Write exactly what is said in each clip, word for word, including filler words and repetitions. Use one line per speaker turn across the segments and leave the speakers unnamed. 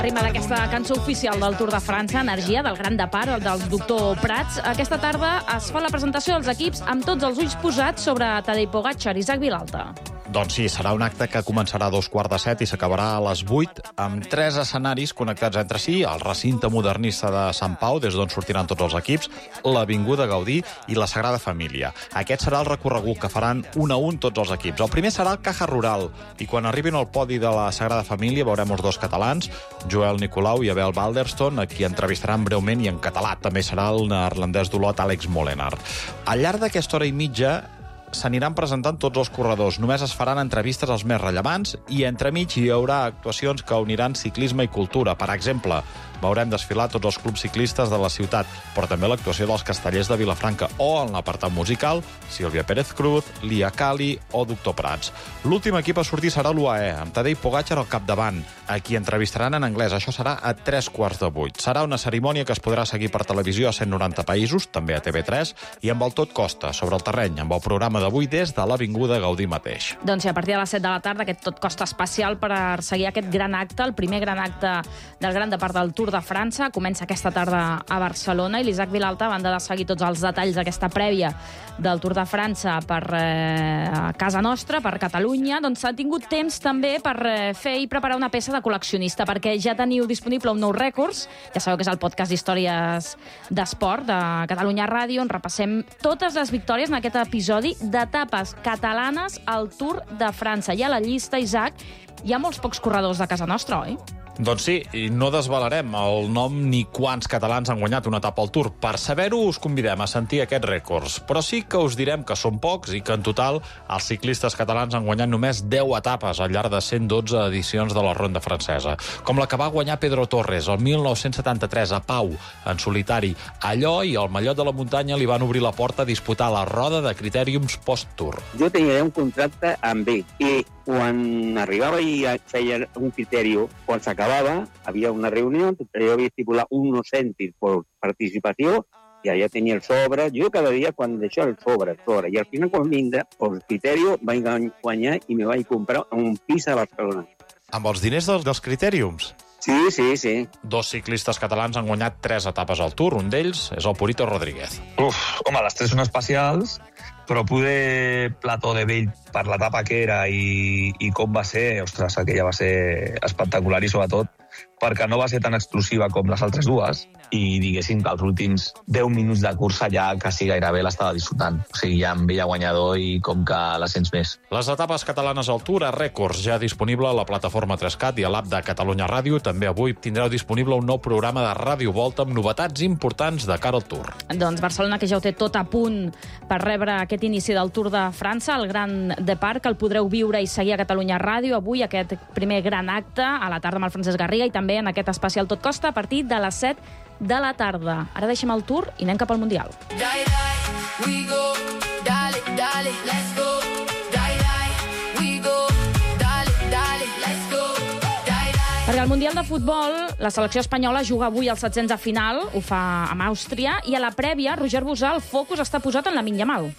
Rima d'aquesta cançó oficial del Tour de França, Energia, del Gran Depart, del doctor Prats. Aquesta tarda es fa la presentació dels equips amb tots els ulls posats sobre Tadej Pogačar i Isaac Vilalta.
Doncs sí, serà un acte que començarà a dos quarts de set i s'acabarà a les vuit, amb tres escenaris connectats entre si, el recinte modernista de Sant Pau, des d'on sortiran tots els equips, l'Avinguda Gaudí i la Sagrada Família. Aquest serà el recorregut que faran un a un tots els equips. El primer serà el Caja Rural, i quan arribin al podi de la Sagrada Família veurem els dos catalans, Joel Nicolau i Abel Balderston, a qui entrevistaran breument, i en català també serà el neerlandès d'Olot, Àlex Molenaar. Al llarg d'aquesta hora i mitja s'aniran presentant tots els corredors. Només es faran entrevistes als més rellevants i entremig hi haurà actuacions que uniran ciclisme i cultura. Per exemple, veurem desfilar tots els clubs ciclistes de la ciutat, però també l'actuació dels castellers de Vilafranca o, en l'apartat musical, Sílvia Pérez Cruz, Lia Cali o doctor Prats. L'últim equip a sortir serà l'U A E, amb Tadej Pogačar al capdavant, a qui entrevistaran en anglès. Això serà a tres quarts de vuit. Serà una cerimònia que es podrà seguir per televisió a cent noranta països, també a T V tres, i amb el tot costa, sobre el terreny, amb el programa d'avui des de l'Avinguda Gaudí mateix.
Doncs sí, a partir de les set de la tarda, aquest tot costa especial per seguir aquest gran acte, el primer gran acte del Gran Depart del Tour de França. Comença aquesta tarda a Barcelona i l'Isaac Vilalta, a banda de seguir tots els detalls d'aquesta prèvia del Tour de França per eh, casa nostra, per Catalunya, doncs ha tingut temps també per eh, fer i preparar una peça de col·leccionista, perquè ja teniu disponible un nou Rècords, ja sabeu que és el podcast d'històries d'esport de Catalunya Ràdio, on repassem totes les victòries en aquest episodi d'etapes catalanes al Tour de França. I a la llista, Isaac, hi ha molts pocs corredors de casa nostra, oi?
Doncs sí, i no desvelarem el nom ni quants catalans han guanyat una etapa al Tour. Per saber-ho, us convidem a sentir aquests rècords. Però sí que us direm que són pocs i que, en total, els ciclistes catalans han guanyat només deu etapes al llarg de cent dotze edicions de la Ronda Francesa. Com la que va guanyar Pedro Torres el mil nou-cents setanta-tres a Pau, en solitari. Allò i el Mallot de la Muntanya li van obrir la porta a disputar la roda de critèriums post-Tour.
Jo tenia un contracte amb ell i quan arribava i feia un criteri, quan s'acabava, havia una reunió, jo havia estipulat uns cèntims per participació i allà tenia el sobre. Jo cada dia quan deixava el sobre, el sobre, i al final quan vinga, per criteri, vaig guanyar i me vaig comprar un pis a Barcelona.
Amb els diners dels, dels critèriums?
Sí, sí, sí.
Dos ciclistes catalans han guanyat tres etapes al Tour. Un d'ells és el Purito Rodríguez.
Uf, home, les tres són especials, però poder plató de vell per l'etapa que era i, i com va ser, ostres, aquella va ser espectacular i sobretot perquè no va ser tan exclusiva com les altres dues i diguéssim que els últims deu minuts de cursa ja quasi gairebé l'estava disfrutant. O sigui, ja em veia guanyador i com que la sents més.
Les etapes catalanes al Tour a Rècords, ja disponible a la plataforma tres cat i a l'app de Catalunya Ràdio. També avui tindreu disponible un nou programa de Ràdio Volta amb novetats importants de cara al Tour.
Doncs Barcelona, que ja ho té tot a punt per rebre aquest inici del Tour de França, el Gran Depart, que el podreu viure i seguir a Catalunya Ràdio. Avui aquest primer gran acte a la tarda amb el Francesc Garriga i també en aquest especial Tot Costa a partir de les set de la tarda. Ara deixem el Tour i anem cap al Mundial. Die, die, we go, dale, dale, let's go. Die, die, we go, dale, dale, let's go. Die, die. Perquè al Mundial de Futbol, la selecció espanyola juga avui als setzents de final, ho fa amb Àustria, i a la prèvia, Roger Busà, el focus està posat en Lamine Yamal.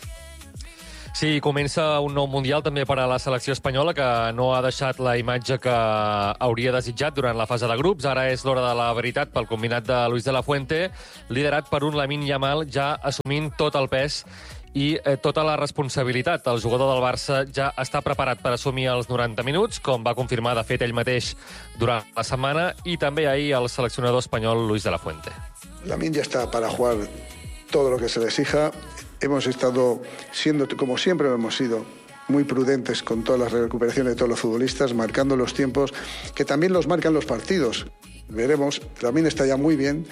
Sí, comença un nou Mundial també per a la selecció espanyola, que no ha deixat la imatge que hauria desitjat durant la fase de grups. Ara és l'hora de la veritat pel combinat de Luis de la Fuente, liderat per un Lamine Yamal ja assumint tot el pes i eh, tota la responsabilitat. El jugador del Barça ja està preparat per assumir els noranta minuts, com va confirmar de fet ell mateix durant la setmana, i també ahir el seleccionador espanyol Luis de la Fuente.
Lamine ya está para jugar todo lo que se le exija. Hemos estado siendo, como siempre lo hemos sido, muy prudentes con todas las recuperaciones de todos los futbolistas, marcando los tiempos, que también los marcan los partidos. Veremos, también está ya muy bien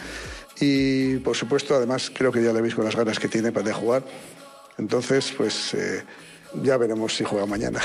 y, por supuesto, además, creo que ya le veis con las ganas que tiene para jugar. Entonces, pues, eh, ya veremos si juega mañana.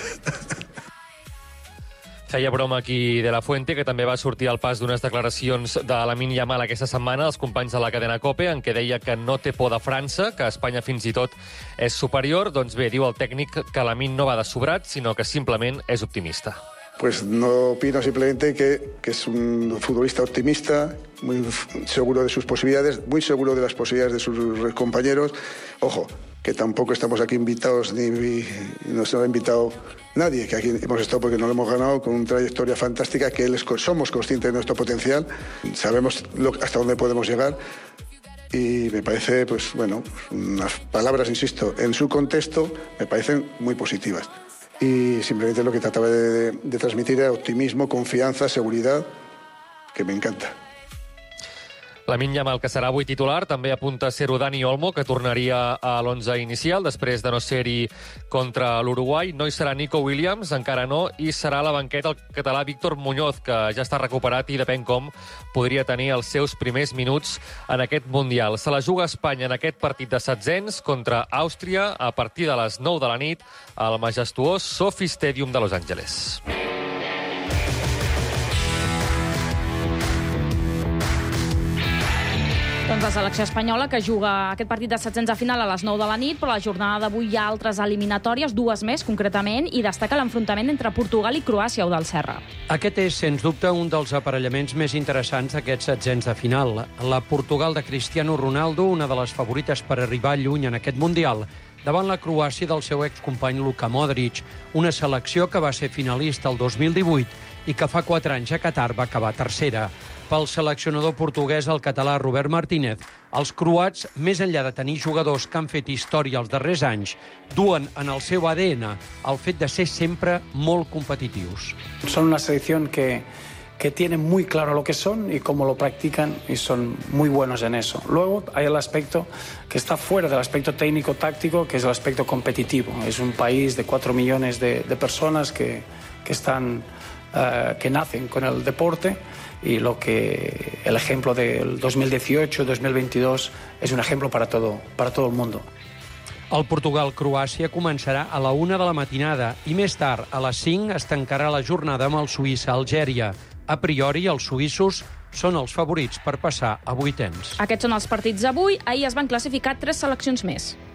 Feia broma aquí de la Fuente, que també va sortir al pas d'unes declaracions de Lamine Yamal aquesta setmana als companys de la cadena COPE, en què deia que no té por de França, que Espanya fins i tot és superior. Doncs bé, diu el tècnic que Lamine no va de sobrat, sinó que simplement és optimista.
Pues no opino, simplemente que, que es un futbolista optimista, muy seguro de sus posibilidades, muy seguro de las posibilidades de sus compañeros. Ojo, que tampoco estamos aquí invitados ni, ni nos ha invitado nadie, que aquí hemos estado porque no lo hemos ganado, con una trayectoria fantástica, que él es, somos conscientes de nuestro potencial, sabemos lo, hasta dónde podemos llegar, y me parece, pues bueno, unas palabras, insisto, en su contexto me parecen muy positivas. Y simplemente lo que trataba de, de, de transmitir era optimismo, confianza, seguridad, que me encanta.
Lamine Yamal, que serà avui titular, també apunta a ser-ho Dani Olmo, que tornaria a l'onze inicial després de no ser-hi contra l'Uruguai. No hi serà Nico Williams, encara no, i serà a la banqueta el català Víctor Muñoz, que ja està recuperat i depèn com podria tenir els seus primers minuts en aquest Mundial. Se la juga Espanya en aquest partit de setzents contra Àustria a partir de les nou de la nit al majestuós Sophie Stadium de Los Angeles.
Doncs la selecció espanyola, que juga aquest partit de setzents a final a les nou de la nit, però la jornada d'avui hi ha altres eliminatòries, dues més concretament, i destaca l'enfrontament entre Portugal i Croàcia, Eudald Serra.
Aquest és, sens dubte, un dels aparellaments més interessants d'aquests setzents de final. La Portugal de Cristiano Ronaldo, una de les favorites per arribar lluny en aquest Mundial, davant la Croàcia del seu excompany Luka Modric, una selecció que va ser finalista el dos mil divuit i que fa quatre anys a Qatar va acabar tercera. Pel seleccionador portuguès, el català Robert Martínez, els croats, més enllà de tenir jugadors que han fet història els darrers anys, duen en el seu A D N el fet de ser sempre molt competitius.
Son una selección que, que tiene muy claro lo que son y cómo lo practican, y son muy buenos en eso. Luego hay el aspecto que está fuera del aspecto técnico-táctico, que es el aspecto competitivo. Es un país de cuatro millones de, de personas que, que, están, uh, que nacen con el deporte, y lo que el ejemplo del dos mil dieciocho dos mil veintidós es un ejemplo para todo, para todo el mundo.
El Portugal-Croàcia començarà a la una de la matinada i més tard, a les cinc, es tancarà la jornada amb el Suïssa-Algèria. A priori, els suïssos són els favorits per passar a vuitens.
Aquests són els partits d'avui. Ahir es van classificar tres seleccions més.